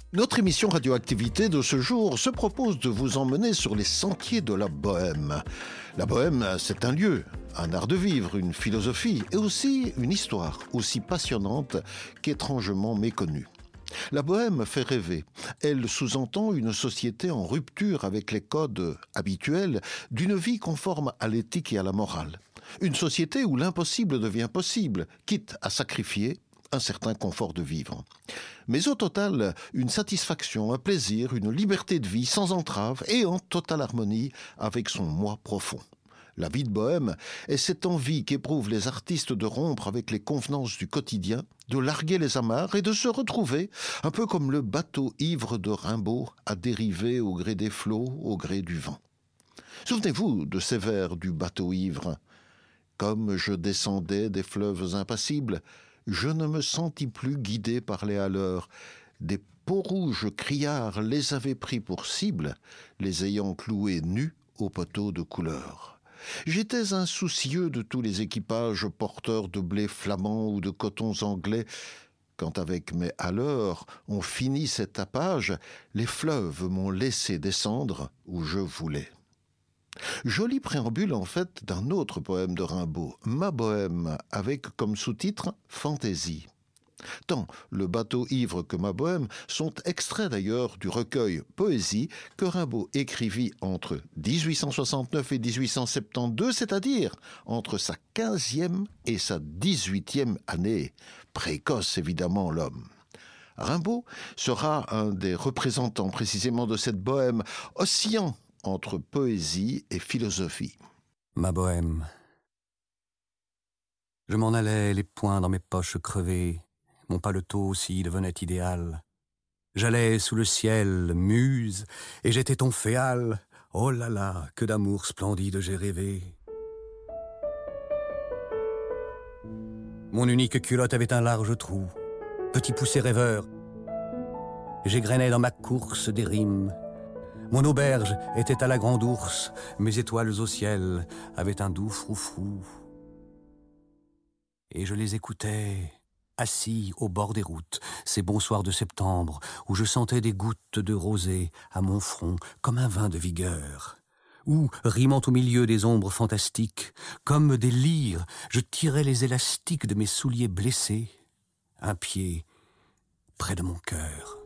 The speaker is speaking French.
Notre émission Radioactivité de ce jour se propose de vous emmener sur les sentiers de la Bohème. La Bohème, c'est un lieu, un art de vivre, une philosophie et aussi une histoire aussi passionnante qu'étrangement méconnue. La Bohème fait rêver. Elle sous-entend une société en rupture avec les codes habituels d'une vie conforme à l'éthique et à la morale. Une société où l'impossible devient possible, quitte à sacrifier un certain confort de vivre. Mais au total, une satisfaction, un plaisir, une liberté de vie sans entrave et en totale harmonie avec son moi profond. La vie de bohème est cette envie qu'éprouvent les artistes de rompre avec les convenances du quotidien, de larguer les amarres et de se retrouver, un peu comme le bateau ivre de Rimbaud à dériver au gré des flots, au gré du vent. Souvenez-vous de ces vers du bateau ivre. Comme je descendais des fleuves impassibles, je ne me sentis plus guidé par les haleurs. Des peaux-rouges criards les avaient pris pour cible, les ayant cloués nus au poteau de couleur. J'étais insoucieux de tous les équipages porteurs de blé flamand ou de cotons anglais. Quand avec mes haleurs on finit cet tapage, les fleuves m'ont laissé descendre où je voulais. Joli préambule en fait d'un autre poème de Rimbaud, Ma Bohème, avec comme sous-titre Fantaisie. Tant le bateau ivre que Ma Bohème sont extraits d'ailleurs du recueil Poésie que Rimbaud écrivit entre 1869 et 1872, c'est-à-dire entre sa 15e et sa 18e année. Précoce évidemment l'homme. Rimbaud sera un des représentants précisément de cette bohème oscillant entre poésie et philosophie. Ma bohème. Je m'en allais, les poings dans mes poches crevées, mon paletot aussi devenait idéal. J'allais sous le ciel, muse, et j'étais ton féal. Oh là là, que d'amour splendide j'ai rêvé. Mon unique culotte avait un large trou, petit poussé rêveur. J'égrenais dans ma course des rimes. Mon auberge était à la grande ours, mes étoiles au ciel avaient un doux froufrou. Et je les écoutais, assis au bord des routes, ces bons soirs de septembre, où je sentais des gouttes de rosée à mon front, comme un vin de vigueur. Où, rimant au milieu des ombres fantastiques, comme des lyres, je tirais les élastiques de mes souliers blessés, un pied près de mon cœur.